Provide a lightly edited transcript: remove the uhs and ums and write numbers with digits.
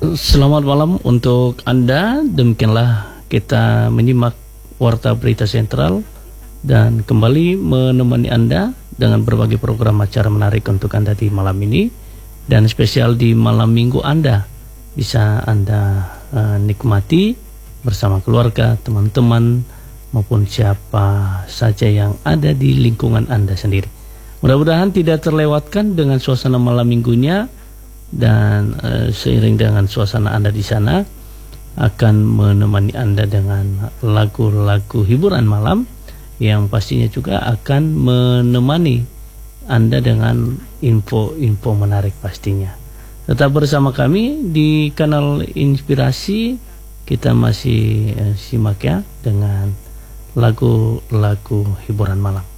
Selamat malam untuk Anda. Demikianlah kita menyimak Warta Berita Sentral dan kembali menemani Anda dengan berbagai program acara menarik untuk Anda di malam ini, dan spesial di malam minggu Anda bisa Anda nikmati bersama keluarga, teman-teman, maupun siapa saja yang ada di lingkungan Anda sendiri. Mudah-mudahan tidak terlewatkan dengan suasana malam minggunya, dan seiring dengan suasana Anda di sana akan menemani Anda dengan lagu-lagu hiburan malam yang pastinya juga akan menemani Anda dengan info-info menarik pastinya. Tetap bersama kami di kanal Inspirasi. Kita masih simak ya dengan lagu-lagu hiburan malam.